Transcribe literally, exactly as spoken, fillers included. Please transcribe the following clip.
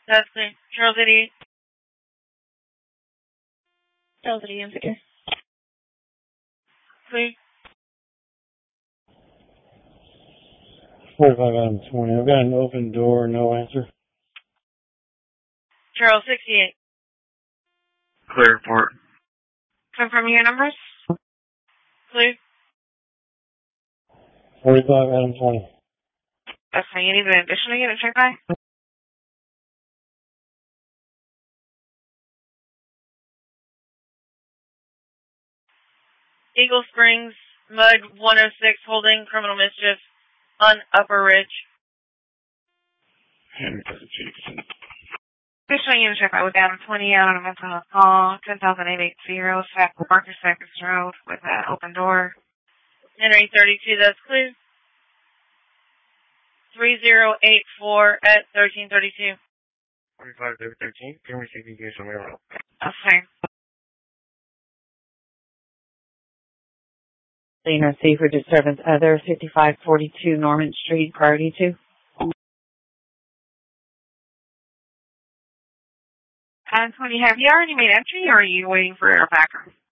That's clear. Charles eighty-eight. Charles eighty-eight, secure. Clear. forty-five Adam twenty. I've got an open door, no answer. Charles sixty-eight. Clear report. Confirm your numbers. Clear. forty-five Adam twenty. That's fine. You need an additional unit check by? Eagle Springs, Mud one oh six, holding criminal mischief on Upper Ridge. Additional unit check by with Adam twenty out on a mental health call, ten thousand eight hundred eighty, Sac Marcus Sackus Road with an open door. Henry thirty-two, that's clear. three zero eight four at thirteen thirty-two. forty-five thirteen. Can we see the use on railroad? That's fine. Lane received for disturbance other, fifty-five forty-two Norman Street, priority two. Adam twenty, have you already made entry or are you waiting for a background?